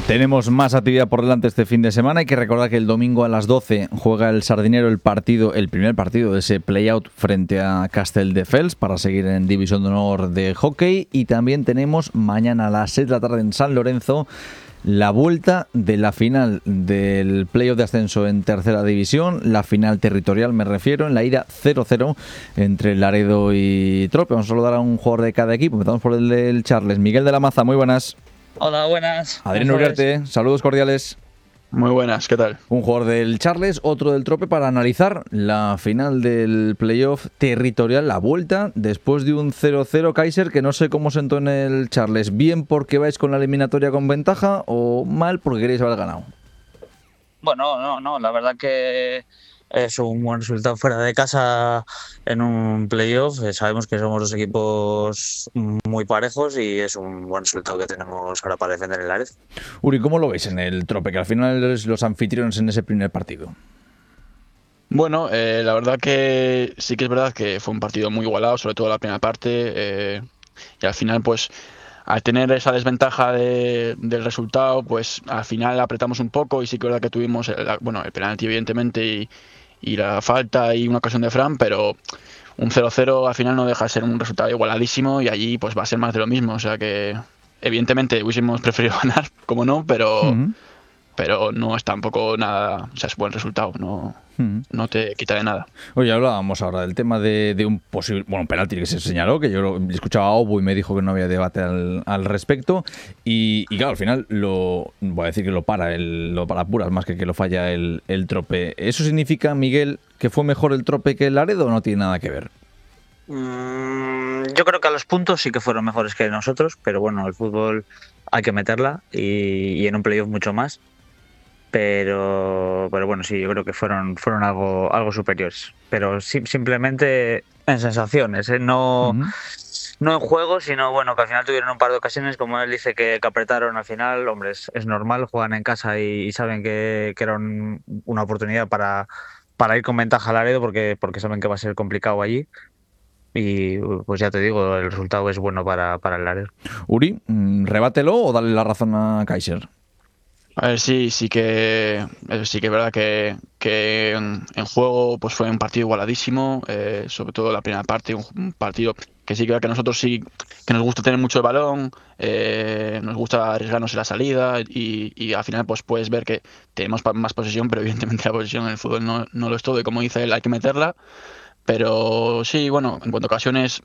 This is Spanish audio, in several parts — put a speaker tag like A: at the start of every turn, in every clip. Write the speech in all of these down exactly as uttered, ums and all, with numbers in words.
A: Tenemos más actividad por delante este fin de semana. Hay que recordar que el domingo a las doce juega el Sardinero el partido, el primer partido de ese play-out frente a Castelldefels para seguir en División de Honor de hockey. Y también tenemos mañana a las seis de la tarde en San Lorenzo la vuelta de la final del play-off de ascenso en tercera división, la final territorial me refiero, en la ida cero cero entre Laredo y Trope. Vamos a saludar a un jugador de cada equipo. Empezamos por el del Charles, Miguel de la Maza, muy buenas.
B: Hola, buenas.
A: Adrián Uriarte, saludos cordiales.
C: Muy buenas, ¿qué tal?
A: Un jugador del Charles, otro del Trope, para analizar la final del playoff territorial, la vuelta, después de un cero cero. Kaiser, que no sé cómo sentó en el Charles, ¿bien porque vais con la eliminatoria con ventaja o mal porque queréis haber ganado?
B: Bueno, no, no, la verdad que es un buen resultado fuera de casa en un playoff. Sabemos que somos dos equipos muy parejos y es un buen resultado que tenemos ahora para defender el Laredo.
A: Uri, ¿cómo lo veis en el Trope? Que al final eres los anfitriones en ese primer partido.
C: Bueno, eh, la verdad que sí que es verdad que fue un partido muy igualado, sobre todo la primera parte, eh, y al final pues al tener esa desventaja de, del resultado, pues al final apretamos un poco y sí que es verdad que tuvimos el, bueno, el penalti evidentemente y, y la falta y una ocasión de Fran, pero un cero cero al final no deja de ser un resultado igualadísimo y allí pues va a ser más de lo mismo, o sea que evidentemente hubiésemos preferido ganar, como no, pero, uh-huh. pero no es tampoco nada, o sea, es buen resultado, no... no te quita de nada.
A: Oye, hablábamos ahora del tema de, de un posible, bueno, un penalti que se señaló, que yo lo, escuchaba a Obu y me dijo que no había debate al, al respecto, y, y claro, al final lo voy a decir que lo para, el, lo para puras más que que lo falla el, el Trope. ¿Eso significa, Miguel, que fue mejor el Trope que el Laredo o no tiene nada que ver?
B: Mm, yo creo que a los puntos sí que fueron mejores que nosotros, pero bueno, el fútbol hay que meterla y, y en un playoff mucho más. Pero, pero bueno, sí, yo creo que fueron fueron algo algo superiores. Pero sí, simplemente en sensaciones, ¿eh? No, uh-huh. no en juego, sino bueno, que al final tuvieron un par de ocasiones, como él dice, que, que apretaron al final. Hombre, es, es normal, juegan en casa y, y saben que, que era un, una oportunidad para, para ir con ventaja a Laredo, porque, porque saben que va a ser complicado allí. Y pues ya te digo, el resultado es bueno para, para el Laredo.
A: Uri, rebátelo o dale la razón a Kaiser.
C: A ver, sí, sí que sí que es verdad que, que en, en juego pues fue un partido igualadísimo, eh, sobre todo la primera parte, un, un partido que sí que, que nosotros sí que nos gusta tener mucho el balón, eh, nos gusta arriesgarnos en la salida y, y al final pues puedes ver que tenemos más posesión, pero evidentemente la posesión en el fútbol no, no lo es todo y como dice él hay que meterla, pero sí, bueno, en cuanto a ocasiones...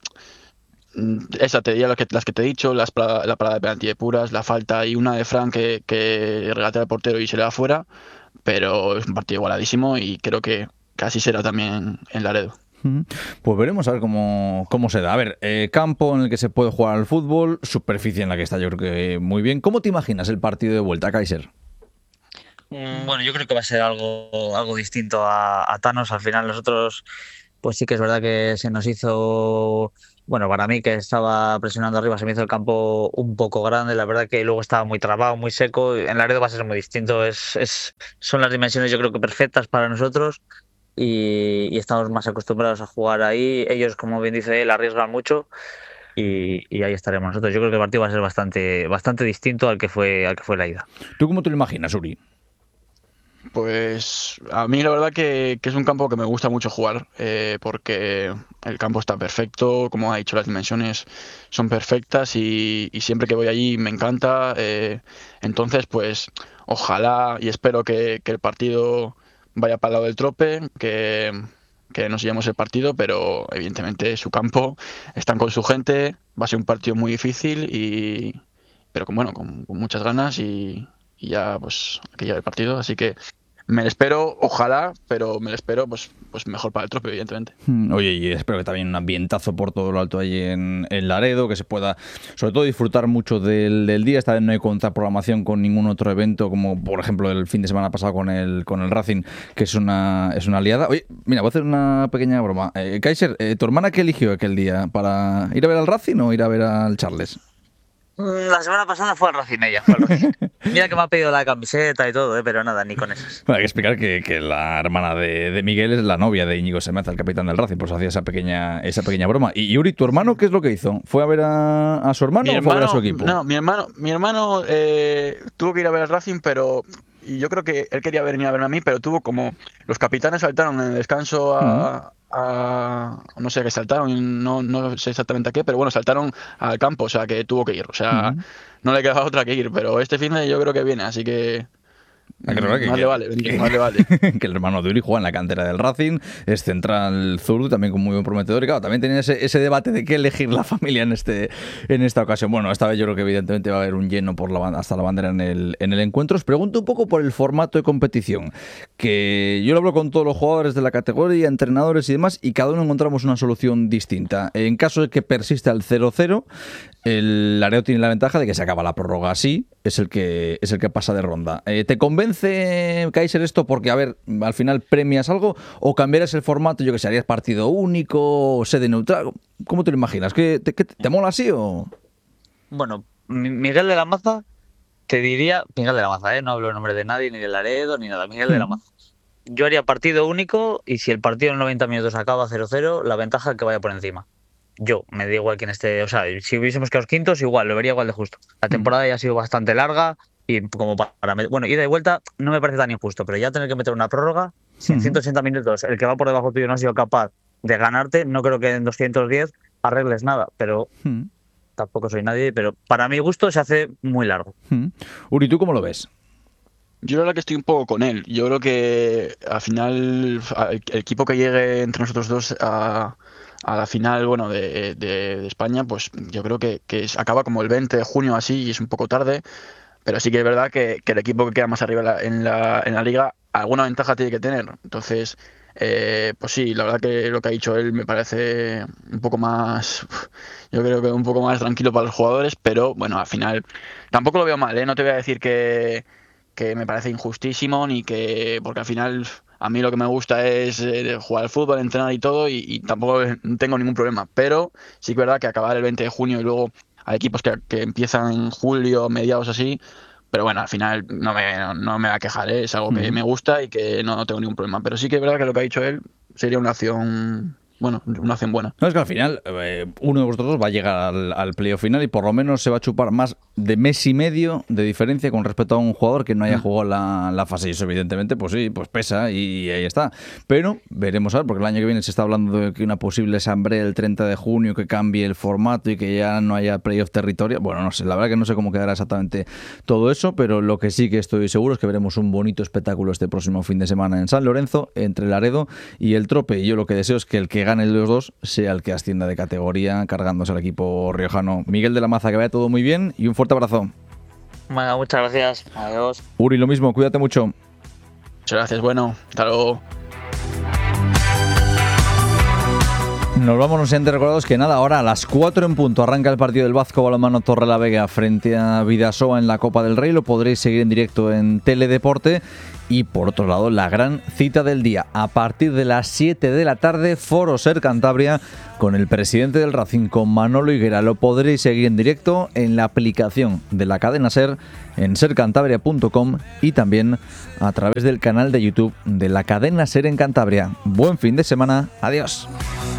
C: Esa te diría las que, las que te he dicho, las, la parada de penalti de Puras, la falta y una de Fran que, que regatea al portero y se le da fuera, pero es un partido igualadísimo y creo que casi será también en Laredo.
A: Pues veremos a ver cómo, cómo se da. A ver, eh, campo en el que se puede jugar al fútbol, superficie en la que está yo creo que muy bien. ¿Cómo te imaginas el partido de vuelta, Kaiser?
B: Bueno, yo creo que va a ser algo, algo distinto a, a Thanos. Al final nosotros, pues sí que es verdad que se nos hizo... Bueno, para mí que estaba presionando arriba se me hizo el campo un poco grande, la verdad que luego estaba muy trabado, muy seco. En Laredo va a ser muy distinto, es, es, son las dimensiones yo creo que perfectas para nosotros y, y estamos más acostumbrados a jugar ahí. Ellos, como bien dice él, arriesgan mucho y, y ahí estaremos nosotros. Yo creo que el partido va a ser bastante, bastante distinto al que fue, al que fue la ida.
A: ¿Tú cómo te lo imaginas, Uri?
C: Pues a mí la verdad que, que es un campo que me gusta mucho jugar, eh, porque el campo está perfecto, como ha dicho, las dimensiones son perfectas y, y siempre que voy allí me encanta. Eh, entonces, pues ojalá y espero que, que el partido vaya para el lado del Trope, que, que nos llevemos el partido, pero evidentemente su campo, están con su gente, va a ser un partido muy difícil, y pero con, bueno, con, con muchas ganas y... y ya pues que lleve el partido, así que me lo espero, ojalá, pero me lo espero pues, pues mejor para el Trope, evidentemente.
A: Oye, y espero que también un ambientazo por todo lo alto ahí en, en Laredo, que se pueda sobre todo disfrutar mucho del, del día. Esta vez no hay contraprogramación con ningún otro evento, como por ejemplo el fin de semana pasado con el con el Racing, que es una es una aliada. Oye, mira, voy a hacer una pequeña broma. Eh, Kaiser, eh, ¿tu hermana qué eligió aquel día? ¿Para ir a ver al Racing o ir a ver al Charles?
B: La semana pasada fue al Racing ella, fue al Racing. Mira que me ha pedido la camiseta y todo, ¿eh? Pero nada, ni con esas.
A: Bueno, hay que explicar que, que la hermana de, de Miguel es la novia de Íñigo Semeza, el capitán del Racing, pues hacía esa pequeña, esa pequeña broma. Y Yuri, ¿tu hermano qué es lo que hizo? ¿Fue a ver a, a su hermano
C: Mi
A: o fue a ver a
C: hermano,
A: su equipo?
C: no, mi hermano, mi hermano eh, tuvo que ir a ver al Racing, pero y yo creo que él quería venir a verme a mí, pero tuvo como los capitanes saltaron en el descanso a, a no sé qué saltaron, no, no sé exactamente a qué, pero bueno, saltaron al campo, o sea que tuvo que ir, o sea,
A: Uh-huh.
C: no le quedaba otra que ir, pero este fin de yo creo que viene, así que
A: Hay que recordar que,
C: más
A: que,
C: le vale,
A: que,
C: más le vale.
A: que el hermano de Yuri juega en la cantera del Racing, es central zurdo, también con muy buen prometedor. Y claro, también tenía ese, ese debate de qué elegir la familia en este en esta ocasión. Bueno, esta vez yo creo que evidentemente va a haber un lleno por la, hasta la bandera en el, en el encuentro. Os pregunto un poco por el formato de competición, que yo lo hablo con todos los jugadores de la categoría, entrenadores y demás, y cada uno encontramos una solución distinta. En caso de que persista el cero cero, el Laredo tiene la ventaja de que se acaba la prórroga así, es el que es el que pasa de ronda. Eh, ¿Te convence, Kaiser, esto porque, a ver, al final premias algo o cambiarás el formato, yo que sé, harías partido único o sede neutral? ¿Cómo te lo imaginas? ¿Qué, te, qué, ¿Te mola así o...?
B: Bueno, Miguel de la Maza, te diría, Miguel de la Maza, ¿eh? No hablo en nombre de nadie, ni de Laredo, ni nada, Miguel de la Maza. Yo haría partido único y si el partido en noventa minutos acaba cero cero, la ventaja es que vaya por encima. Yo, me da igual quién esté, o sea, si hubiésemos quedado quintos, igual, lo vería igual de justo. La temporada ya ha sido bastante larga y como para, bueno, ida y vuelta no me parece tan injusto, pero ya tener que meter una prórroga, si en ciento ochenta minutos el que va por debajo tuyo no ha sido capaz de ganarte, no creo que en doscientos diez arregles nada, pero hmm. tampoco soy nadie, pero para mi gusto se hace muy largo.
A: Hmm. Uri, ¿tú cómo lo ves?
C: Yo la verdad que estoy un poco con él. Yo creo que al final el equipo que llegue entre nosotros dos a, a la final, bueno, de, de, de España, pues yo creo que, que es, acaba como el veinte de junio así y es un poco tarde, pero sí que es verdad que, que el equipo que queda más arriba en la, en la, en la liga alguna ventaja tiene que tener. Entonces, eh, pues sí, la verdad que lo que ha dicho él me parece un poco más, yo creo que un poco más tranquilo para los jugadores, pero bueno, al final tampoco lo veo mal, ¿eh? No te voy a decir que que me parece injustísimo, ni que, porque al final a mí lo que me gusta es eh, jugar al fútbol, entrenar y todo, y, y tampoco tengo ningún problema, pero sí que es verdad que acabar el veinte de junio y luego hay equipos que, que empiezan en julio, mediados así, pero bueno, al final no me, no, no me va a quejar, ¿eh? Es algo que me gusta y que no, no tengo ningún problema, pero sí que es verdad que lo que ha dicho él sería una acción... Bueno, una acción buena.
A: No, es que al final eh, uno de vosotros va a llegar al, al playoff final y por lo menos se va a chupar más de mes y medio de diferencia con respecto a un jugador que no haya jugado la, la fase. Y eso evidentemente, pues sí, pues pesa y ahí está. Pero veremos a ver, porque el año que viene se está hablando de que una posible asamblea el treinta de junio, que cambie el formato y que ya no haya playoff territorial. Bueno, no sé, la verdad que no sé cómo quedará exactamente todo eso, pero lo que sí que estoy seguro es que veremos un bonito espectáculo este próximo fin de semana en San Lorenzo, entre Laredo y el Trope. Y yo lo que deseo es que el que gane de los dos sea el que ascienda de categoría cargándose al equipo riojano. Miguel de la Maza, que vaya todo muy bien y un fuerte abrazo.
B: Bueno, muchas gracias. Adiós.
A: Uri, lo mismo, cuídate mucho.
C: Muchas gracias, bueno, hasta luego.
A: Nos vamos, no sean recordados que nada, ahora a las cuatro en punto arranca el partido del Vasco Balonmano Torrelavega frente a Bidasoa en la Copa del Rey. Lo podréis seguir en directo en Teledeporte. Y por otro lado, la gran cita del día, a partir de las siete de la tarde, Foro Ser Cantabria, con el presidente del Racing, con Manolo Higuera. Lo podréis seguir en directo en la aplicación de la cadena Ser, en ser cantabria punto com y también a través del canal de YouTube de la cadena Ser en Cantabria. Buen fin de semana, adiós.